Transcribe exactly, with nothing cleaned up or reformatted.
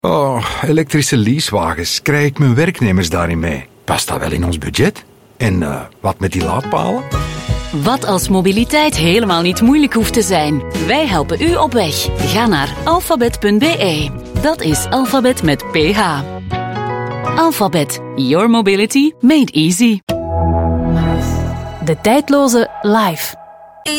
Oh, elektrische leasewagens. Krijg ik mijn werknemers daarin mee? Past dat wel in ons budget? En uh, wat met die laadpalen? Wat als mobiliteit helemaal niet moeilijk hoeft te zijn? Wij helpen u op weg. Ga naar alfabet punt b e. Dat is alfabet met ph. Alphabet. Your mobility made easy. De tijdloze Life.